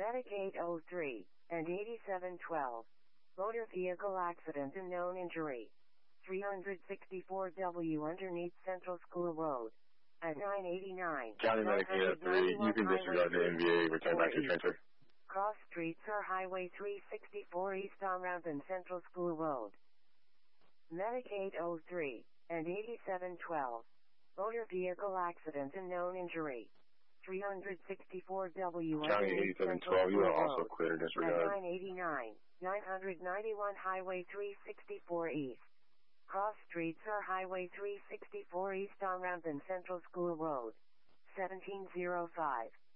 Medic 803 and 8712. Motor vehicle accident and known injury. 364W underneath Central School Road. At 989. County Medic 803, you can disregard the NVA, return back to transfer. Cross streets are Highway 364 East on ramp and Central School Road. Medic 803 and 8712. Motor vehicle accident and known injury. 364W County 8712, you are also clear to disregard. 989, 991 Highway 364 East. Cross streets are Highway 364 East on ramp and Central School Road. 1705.